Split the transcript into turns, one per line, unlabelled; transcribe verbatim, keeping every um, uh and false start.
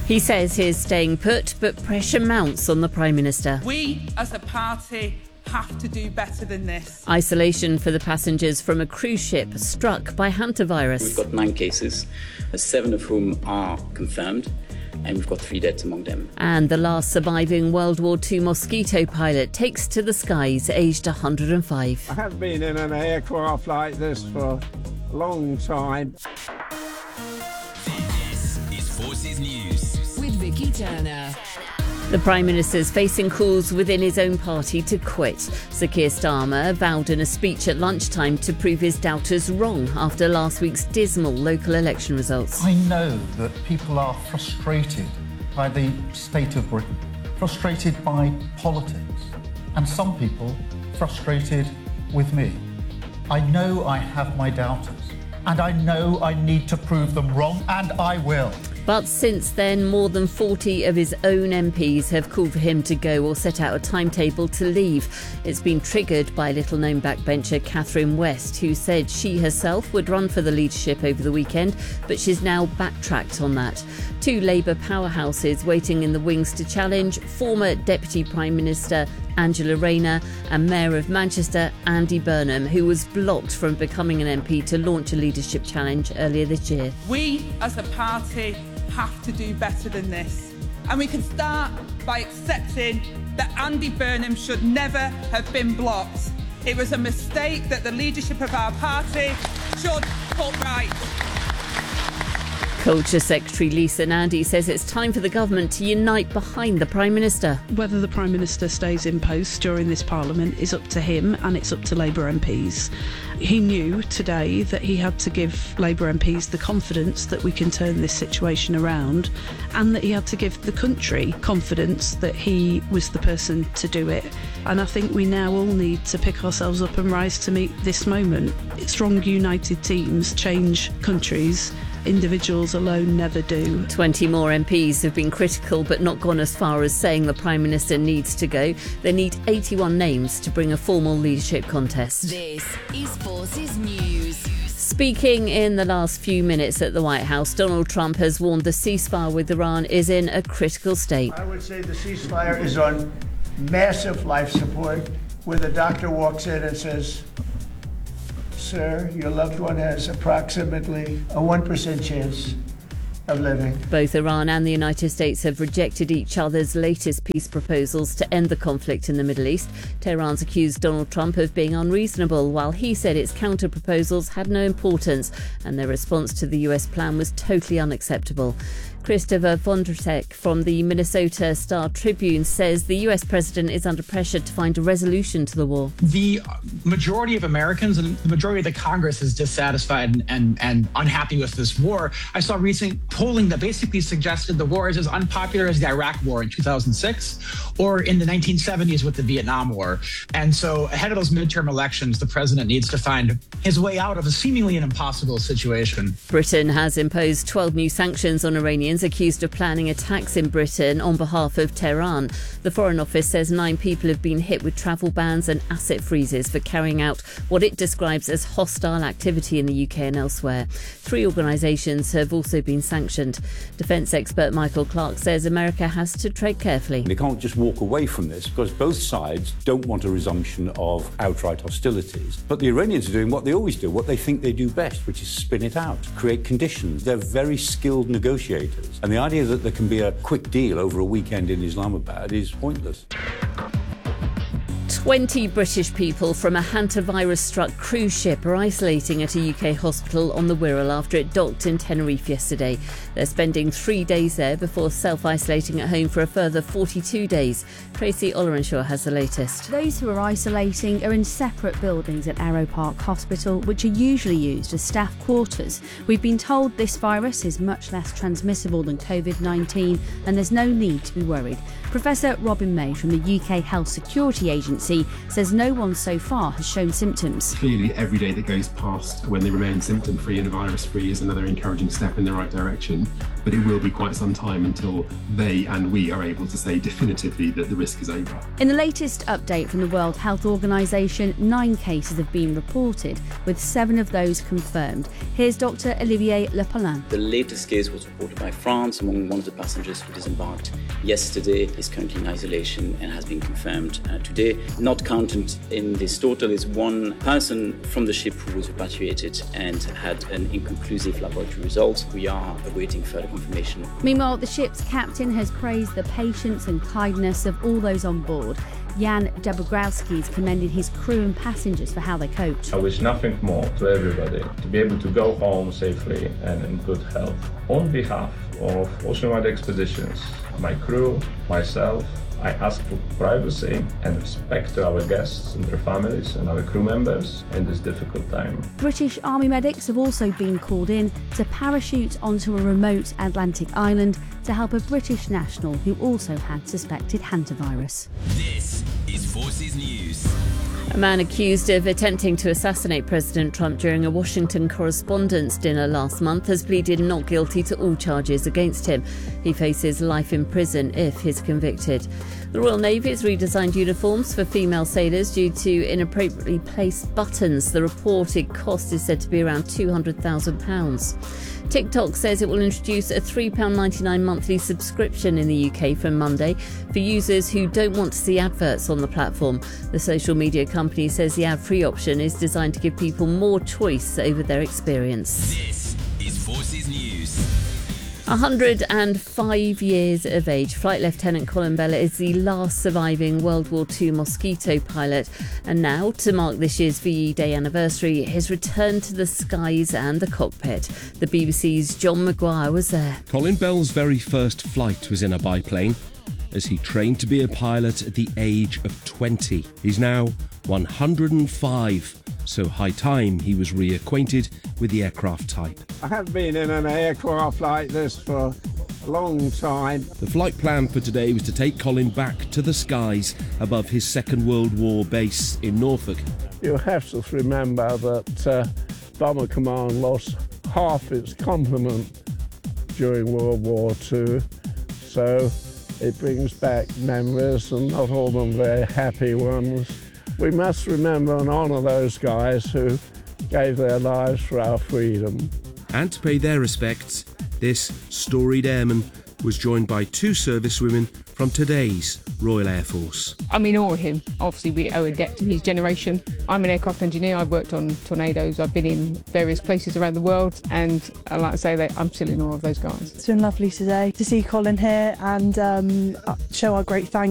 He says he's staying put, but pressure mounts on the Prime Minister.
We, as a party, have to do better than this.
Isolation for the passengers from a cruise ship struck by hantavirus.
We've got nine cases, seven of whom are confirmed, and we've got three deaths among them.
And the last surviving World War Two Mosquito pilot takes to the skies, aged one hundred and five.
I haven't been in an aircraft like this for a long time.
This is Forces News
with Vicky Turner.
The Prime Minister's facing calls within his own party to quit. Sir Keir Starmer vowed in a speech at lunchtime to prove his doubters wrong after last week's dismal local election results.
I know that people are frustrated by the state of Britain, frustrated by politics, and some people frustrated with me. I know I have my doubters, and I know I need to prove them wrong, and I will.
But since then, more than forty of his own M Ps have called for him to go or set out a timetable to leave. It's been triggered by little-known backbencher Catherine West, who said she herself would run for the leadership over the weekend, but she's now backtracked on that. Two Labour powerhouses waiting in the wings to challenge former Deputy Prime Minister Angela Rayner and Mayor of Manchester Andy Burnham, who was blocked from becoming an M P to launch a leadership challenge earlier this year.
We, as a party, have to do better than this. And we can start by accepting that Andy Burnham should never have been blocked. It was a mistake that the leadership of our party should put right.
Culture Secretary Lisa Nandy says it's time for the government to unite behind the Prime Minister.
Whether the Prime Minister stays in post during this Parliament is up to him, and it's up to Labour M Ps. He knew today that he had to give Labour M Ps the confidence that we can turn this situation around, and that he had to give the country confidence that he was the person to do it. And I think we now all need to pick ourselves up and rise to meet this moment. Strong, united teams change countries. Individuals alone never do.
twenty more M Ps have been critical but not gone as far as saying the Prime Minister needs to go. They need eighty-one names to bring a formal leadership contest.
This is Forces News.
Speaking in the last few minutes at the White House, Donald Trump has warned the ceasefire with Iran is in a critical state.
I would say the ceasefire is on massive life support, where the doctor walks in and says, "Sir, your loved one has approximately a one percent chance of living."
Both Iran and the United States have rejected each other's latest peace proposals to end the conflict in the Middle East. Tehran's accused Donald Trump of being unreasonable, while he said its counter-proposals had no importance and their response to the U S plan was totally unacceptable. Christopher Vondratek from the Minnesota Star Tribune says the U S president is under pressure to find a resolution to the war.
The majority of Americans and the majority of the Congress is dissatisfied and, and, and unhappy with this war. I saw recent polling that basically suggested the war is as unpopular as the Iraq War in two thousand six or in the nineteen seventies with the Vietnam War. And so ahead of those midterm elections, the president needs to find his way out of a seemingly an impossible situation.
Britain has imposed twelve new sanctions on Iranians accused of planning attacks in Britain on behalf of Tehran. The Foreign Office says nine people have been hit with travel bans and asset freezes for carrying out what it describes as hostile activity in the U K and elsewhere. Three organisations have also been sanctioned. Defence expert Michael Clark says America has to tread carefully.
They can't just walk away from this because both sides don't want a resumption of outright hostilities. But the Iranians are doing what they always do, what they think they do best, which is spin it out, create conditions. They're very skilled negotiators. And the idea that there can be a quick deal over a weekend in Islamabad is pointless.
twenty British people from a hantavirus-struck cruise ship are isolating at a U K hospital on the Wirral after it docked in Tenerife yesterday. They're spending three days there before self-isolating at home for a further forty-two days. Tracy Ollerenshaw has the latest.
Those who are isolating are in separate buildings at Arrow Park Hospital, which are usually used as staff quarters. We've been told this virus is much less transmissible than covid nineteen and there's no need to be worried. Professor Robin May from the U K Health Security Agency says no one so far has shown symptoms.
Clearly, every day that goes past when they remain symptom-free and virus-free is another encouraging step in the right direction. but it will be quite some time until they and we are able to say definitively that the risk is over.
In the latest update from the World Health Organization, nine cases have been reported, with seven of those confirmed. Here's Doctor Olivier Lepaulin.
The latest case was reported by France among one of the passengers who disembarked yesterday, is currently in isolation and has been confirmed uh, today. Not counted in this total is one person from the ship who was repatriated and had an inconclusive laboratory result. We are awaiting further confirmation.
Meanwhile, the ship's captain has praised the patience and kindness of all those on board. Jan Dabrowski's commended his crew and passengers for how they coped.
I wish nothing more to everybody to be able to go home safely and in good health. On behalf of Ocean-Wide Expeditions, my crew, myself, I ask for privacy and respect to our guests and their families and our crew members in this difficult time.
British Army medics have also been called in to parachute onto a remote Atlantic island to help a British national who also had suspected hantavirus.
This is Forces News.
A man accused of attempting to assassinate President Trump during a Washington Correspondents' Dinner last month has pleaded not guilty to all charges against him. He faces life in prison if he's convicted. The Royal Navy has redesigned uniforms for female sailors due to inappropriately placed buttons. The reported cost is said to be around two hundred thousand pounds. TikTok says it will introduce a three pounds ninety-nine monthly subscription in the U K from Monday for users who don't want to see adverts on the platform. The social media company says the ad-free option is designed to give people more choice over their experience.
This is Forces News.
one hundred five years of age, Flight Lieutenant Colin Bella is the last surviving World War Two Mosquito pilot. And now, to mark this year's V E Day anniversary, his return to the skies and the cockpit. The B B C's John Maguire was there.
Colin Bell's very first flight was in a biplane, as he trained to be a pilot at the age of twenty. He's now one hundred five, so high time he was reacquainted with the aircraft type.
I haven't been in an aircraft like this for a long time.
The flight plan for today was to take Colin back to the skies above his Second World War base in Norfolk.
You have to remember that uh, Bomber Command lost half its complement during World War Two, so it brings back memories, and not all of them very happy ones. We must remember and honour those guys who gave their lives for our freedom.
And to pay their respects, this storied airman was joined by two servicewomen from today's Royal Air Force.
I'm in awe of him. Obviously, we owe a debt to his generation. I'm an aircraft engineer. I've worked on Tornadoes. I've been in various places around the world, and I like to say that I'm still in awe of those guys.
It's been lovely today to see Colin here and um, show our great thanks